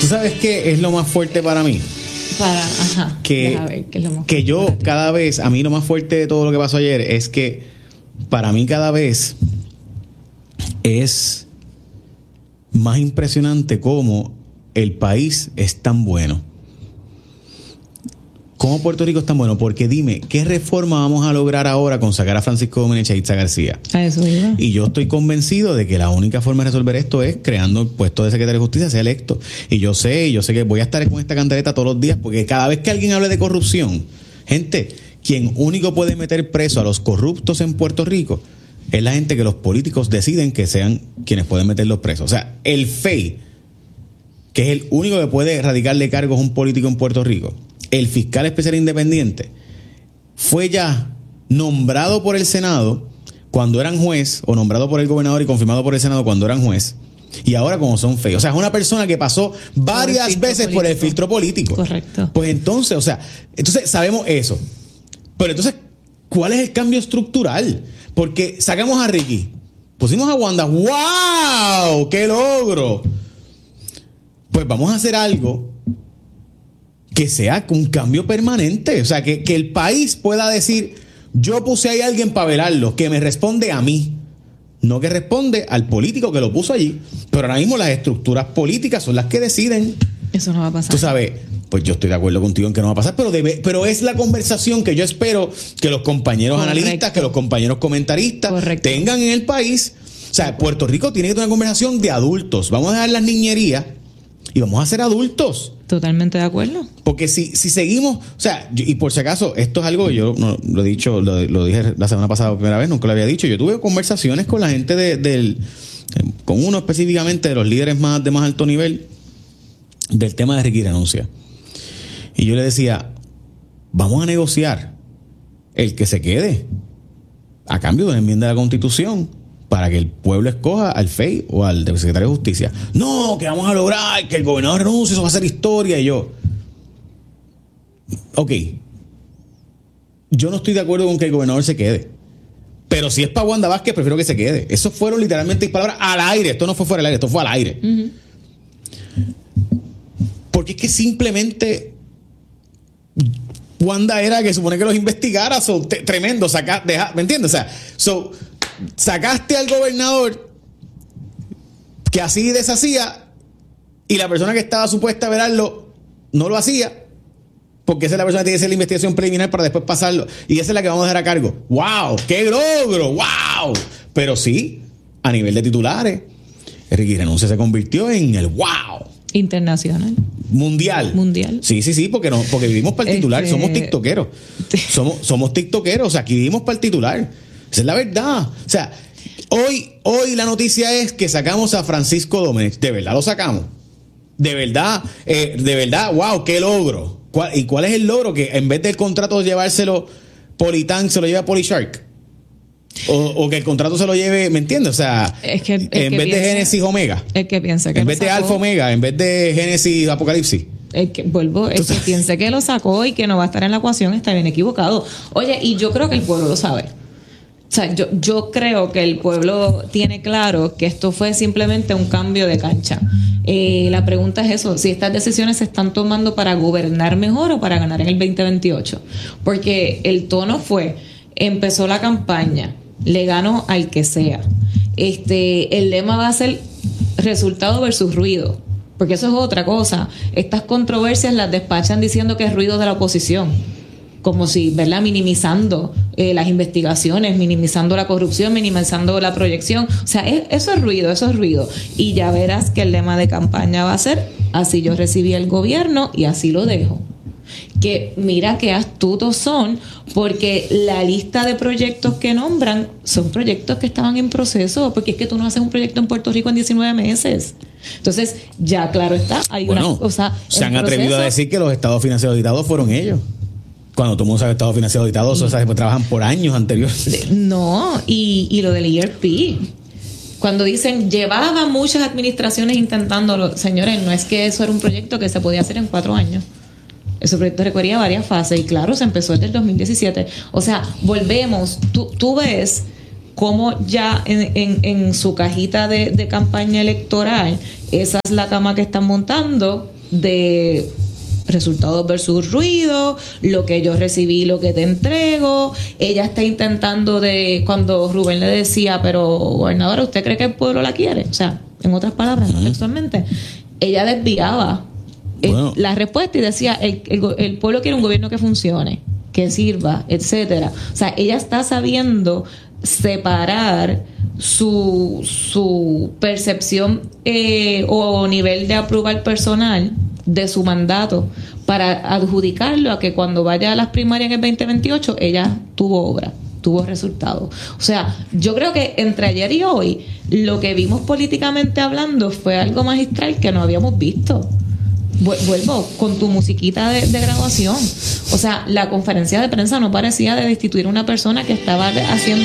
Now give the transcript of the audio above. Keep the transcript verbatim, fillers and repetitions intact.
¿Tú sabes qué es lo más fuerte para mí? Para, ajá. Que, ver, ¿qué es lo más que yo para ti? cada vez, a mí lo más fuerte de todo lo que pasó ayer es que para mí cada vez es más impresionante cómo el país es tan bueno. ¿Cómo Puerto Rico es tan bueno? Porque dime, ¿qué reforma vamos a lograr ahora con sacar a Francisco Domínguez y a Itza García? A eso iba. Y yo estoy convencido de que la única forma de resolver esto es creando el puesto de secretario de Justicia, sea electo. Y yo sé, yo sé que voy a estar con esta cantareta todos los días, porque cada vez que alguien hable de corrupción, gente, quien único puede meter preso a los corruptos en Puerto Rico es la gente que los políticos deciden que sean quienes pueden meterlos presos. O sea, el F E I, que es el único que puede erradicarle cargos a un político en Puerto Rico, el fiscal especial independiente, fue ya nombrado por el Senado cuando eran juez, o nombrado por el gobernador y confirmado por el Senado cuando eran juez, y ahora como son feos. O sea, es una persona que pasó varias por veces político. por el filtro político. Correcto. Pues entonces, o sea, entonces sabemos eso. Pero entonces, ¿cuál es el cambio estructural? Porque sacamos a Ricky, pusimos a Wanda, ¡wow! ¡Qué logro! Pues vamos a hacer algo que sea un cambio permanente. O sea, que, que el país pueda decir, yo puse ahí a alguien para velarlo, que me responde a mí, no que responde al político que lo puso allí. Pero ahora mismo las estructuras políticas son las que deciden. Eso no va a pasar. Tú sabes, pues yo estoy de acuerdo contigo en que no va a pasar, pero debe, pero es la conversación que yo espero que los compañeros Correcto. analistas, que los compañeros comentaristas Correcto. tengan en el país. O sea, Puerto Rico tiene que tener una conversación de adultos. Vamos a dejar las niñerías y vamos a ser adultos. Totalmente de acuerdo. Porque si, si seguimos, o sea, yo, y por si acaso, esto es algo que yo no, lo he dicho, lo, lo dije la semana pasada por primera vez, nunca lo había dicho. Yo tuve conversaciones con la gente de, del, con uno específicamente de los líderes más de más alto nivel del tema de Ricky renuncia. Y yo le decía, vamos a negociar el que se quede a cambio de una enmienda de la Constitución para que el pueblo escoja al F E I o al secretario de Justicia. No, que vamos a lograr que el gobernador renuncie, eso va a ser historia. Y yo, ok, yo no estoy de acuerdo con que el gobernador se quede, pero si es para Wanda Vázquez, prefiero que se quede. Eso fueron literalmente palabras al aire. Esto no fue fuera del aire, esto fue al aire. Uh-huh. Porque es que simplemente Wanda era que supone que los investigara. So, te, tremendo, saca, deja, ¿me entiendes? O sea, so, sacaste al gobernador que así deshacía y la persona que estaba supuesta a verlo no lo hacía, porque esa es la persona que tiene que hacer la investigación preliminar para después pasarlo, y esa es la que vamos a dejar a cargo. ¡Wow! ¡Qué logro! ¡Wow! Pero sí, a nivel de titulares, Ricky Renuncia se convirtió en el wow internacional, mundial. Mundial. Sí, sí, sí, porque no, porque vivimos para el titular, este... somos tiktokeros. Somos, somos tiktokeros, o sea, aquí vivimos para el titular. Esa es la verdad. O sea, hoy, hoy la noticia es que sacamos a Francisco Domínguez. De verdad lo sacamos. De verdad, eh, de verdad, wow, qué logro. ¿Cuál, ¿Y cuál es el logro? Que en vez del contrato de llevárselo Politán, se lo lleva Polyshark. O, o que el contrato se lo lleve, ¿me entiendes? O sea, es que, es en que vez piensa, de Génesis Omega. El que piensa que en vez de Alfa Omega, en vez de Génesis Apocalipsis. El que, vuelvo, el que piense que lo sacó y que no va a estar en la ecuación está bien equivocado. Oye, y yo creo que el pueblo lo sabe. O sea, yo, yo creo que el pueblo tiene claro que esto fue simplemente un cambio de cancha. Eh, la pregunta es eso, si estas decisiones se están tomando para gobernar mejor o para ganar en el veinte veintiocho. Porque el tono fue, empezó la campaña, le gano al que sea. Este, el lema va a ser resultado versus ruido. Porque eso es otra cosa. Estas controversias las despachan diciendo que es ruido de la oposición. Como si, ¿verdad? Minimizando eh, las investigaciones, minimizando la corrupción, minimizando la proyección. O sea, es, eso es ruido, eso es ruido. Y ya verás que el lema de campaña va a ser, así yo recibí el gobierno y así lo dejo. Que mira qué astutos son, porque la lista de proyectos que nombran son proyectos que estaban en proceso, porque es que tú no haces un proyecto en Puerto Rico en diecinueve meses. Entonces, ya claro está, hay bueno, una cosa. Se han atrevido a decir que los estados financieros auditados fueron ellos. Cuando todo el mundo sabe estado financiero auditado, o sea, pues trabajan por años anteriores. No, y, y lo del E R P. Cuando dicen, llevaban muchas administraciones intentándolo. Señores, no es que eso era un proyecto que se podía hacer en cuatro años. Ese proyecto requería varias fases y claro, se empezó desde el dos mil diecisiete. O sea, volvemos, tú, tú ves cómo ya en, en, en su cajita de, de campaña electoral, esa es la cama que están montando de resultados versus ruido, lo que yo recibí, lo que te entrego. Ella está intentando de, cuando Rubén le decía, pero gobernadora, ¿usted cree que el pueblo la quiere? O sea, en otras palabras, no textualmente, ella desviaba bueno. el, la respuesta y decía, el, el, el pueblo quiere un gobierno que funcione, que sirva, etcétera. O sea, ella está sabiendo separar su, su percepción eh, o nivel de aprobar personal de su mandato para adjudicarlo a que cuando vaya a las primarias en el veinte veintiocho ella tuvo obra, tuvo resultados. O sea, yo creo que entre ayer y hoy lo que vimos políticamente hablando fue algo magistral que no habíamos visto. Vuelvo con tu musiquita de, de graduación. O sea, la conferencia de prensa no parecía de destituir a una persona que estaba haciendo